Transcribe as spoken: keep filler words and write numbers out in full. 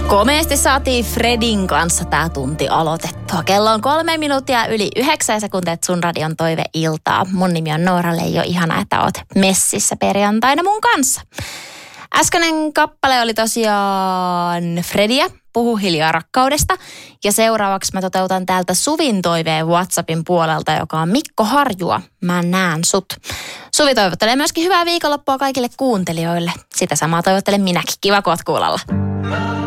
Komeasti saatiin Fredin kanssa tää tunti aloitettua. Kello on kolme minuuttia yli yhdeksän sekuntia Sun Radion toiveiltaa. Mun nimi on Noora Leijo. Ihana, että oot messissä perjantaina mun kanssa. Äskeinen kappale oli tosiaan Fredia, Puhu hiljaa rakkaudesta. Ja seuraavaksi mä toteutan täältä Suvin toiveen WhatsAppin puolelta, joka on Mikko Harjua. Mä näen sut. Suvi toivottelee myöskin hyvää viikonloppua kaikille kuuntelijoille. Sitä samaa toivottelen minäkin. Kiva, kun oot kuulolla.